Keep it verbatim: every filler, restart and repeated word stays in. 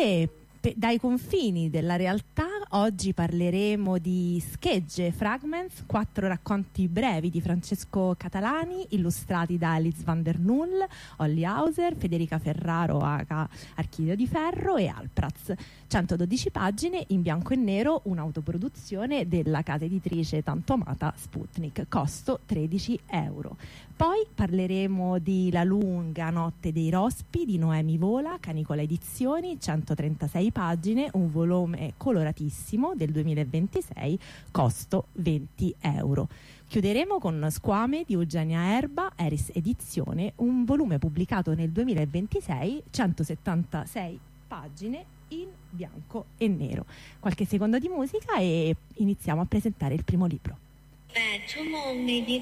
E pe- dai confini della realtà oggi parleremo di Schegge, Fragments, quattro racconti brevi di Francesco Catalani, illustrati da Alice van der Null, Olli Hauser, Federica Ferraro, aka Archideo di Ferro, e Alpraz. centododici pagine in bianco e nero, un'autoproduzione della casa editrice tanto amata Sputnik, costo tredici euro. Poi parleremo di La lunga notte dei rospi di Noemi Vola, Canicola Edizioni, centotrentasei pagine, un volume coloratissimo del duemilaventisei, costo venti euro. Chiuderemo con Squame di Eugenia Erba, Eris Edizione, un volume pubblicato nel duemilaventisei, centosettantasei pagine in bianco e nero. Qualche secondo di musica e iniziamo a presentare il primo libro. แปด ชั่วโมงในนิ